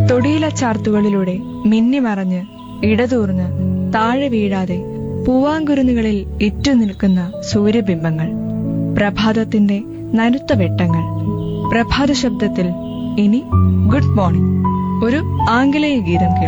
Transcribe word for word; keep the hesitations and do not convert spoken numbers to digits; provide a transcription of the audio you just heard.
തൊടിയിലച്ചാർത്തുകളിലൂടെ മിന്നിമറഞ്ഞ് ഇടതൂർന്ന് താഴെ വീഴാതെ പൂവാങ്കുരുന്നുകളിൽ ഇറ്റുനിൽക്കുന്ന സൂര്യബിംബങ്ങൾ, പ്രഭാതത്തിന്റെ നനുത്ത വെട്ടങ്ങൾ. പ്രഭാത ശബ്ദത്തിൽ ഇനി ഗുഡ് മോർണിംഗ്, ഒരു ആംഗലേയ ഗീതം കേൾക്കാം.